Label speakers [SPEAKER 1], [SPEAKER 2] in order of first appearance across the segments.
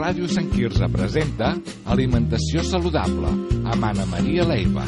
[SPEAKER 1] Ràdio Sant Quirze presenta Alimentació Saludable amb Anna Maria Leiva.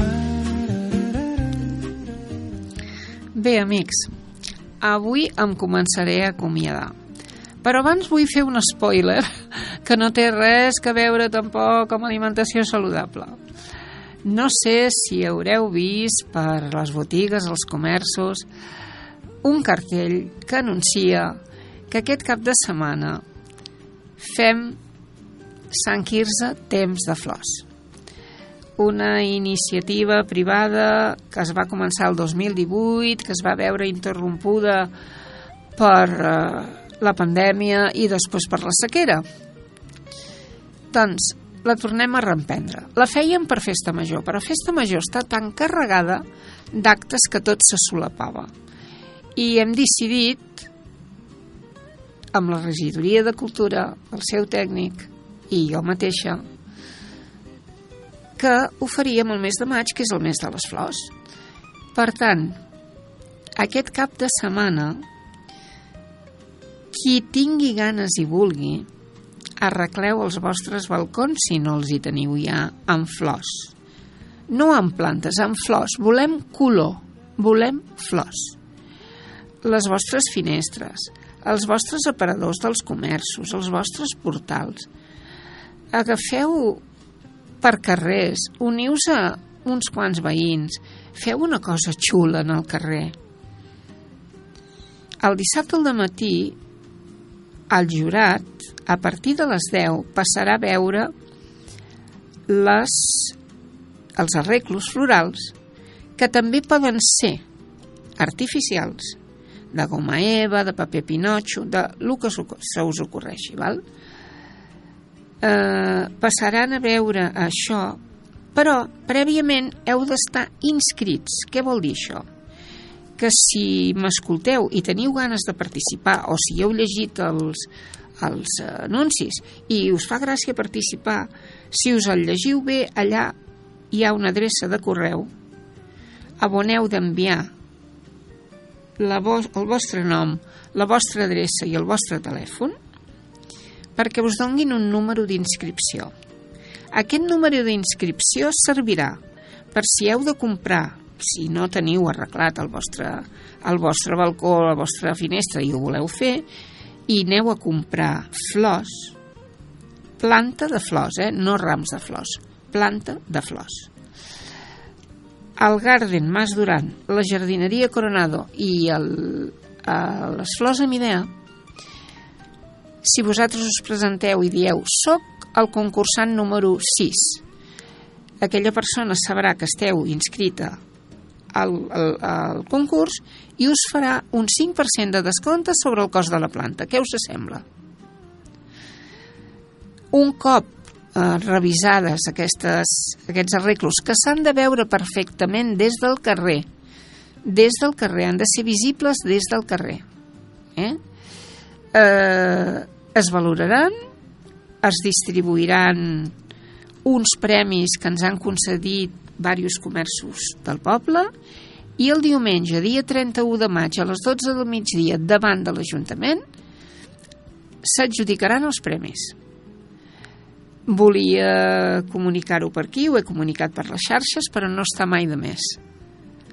[SPEAKER 2] Bé, amics, avui em començaré a acomiadar. Però abans vull fer un spoiler que no té res a veure tampoc amb alimentació saludable. No sé si haureu vist per les botigues, els comerços, un cartell que anuncia que aquest cap de setmana fem Sant Quirze Temps de Flors. Una iniciativa privada que es va començar el 2018, que es va veure interrompuda per la pandèmia i després per la sequera. Doncs la tornem a reemprendre. La fèiem per Festa Major, però Festa Major està tan carregada d'actes que tot se solapava. I hem decidit, amb la regidoria de Cultura, el seu tècnic i jo mateixa, que ho faríem el mes de maig, que és el mes de les flors. Per tant, aquest cap de setmana, qui tingui ganes i vulgui, arregleu els vostres balcons, si no els hi teniu ja, amb flors. No amb plantes, amb flors. Volem color, volem flors. Les vostres finestres, els vostres aparadors dels comerços, els vostres portals. Agafeu per carrers, uniu-vos a uns quants veïns, feu una cosa xula en el carrer. El dissabte al dematí, el jurat, a partir de les 10, passarà a veure els arreglos florals, que també poden ser artificials, de goma eva, de paper pinotxo, de lo que se us ocorreixi, val? Passaran a veure això, però prèviament heu d'estar inscrits. Què vol dir això? Que si m'escolteu i teniu ganes de participar, o si heu llegit els anuncis i us fa gràcia participar, si us el llegiu bé, allà hi ha una adreça de correu on heu d'enviar el vostre nom, la vostra adreça i el vostre telèfon perquè us donguin un número d'inscripció. Aquest número d'inscripció servirà per si heu de comprar, si no teniu arreglat el vostre balcó o la vostra finestra i ho voleu fer, i aneu a comprar flors, planta de flors, no rams de flors, planta de flors. El Garden Mas Duran, la jardineria Coronado i les flors Amidea, si vosaltres us presenteu i dieu soc el concursant número 6, aquella persona sabrà que esteu inscrita al concurs i us farà un 5% de descompte sobre el cost de la planta. Què us sembla? Un cop revisades aquests arreglos, que s'han de veure perfectament des del carrer, han de ser visibles des del carrer, es valoraran, es distribuiran uns premis que ens han concedit diversos comerços del poble i el diumenge, dia 31 de maig, a les 12 del migdia, davant de l'Ajuntament, s'adjudicaran els premis. Volia comunicar-ho per aquí, ho he comunicat per les xarxes, però no està mai de més.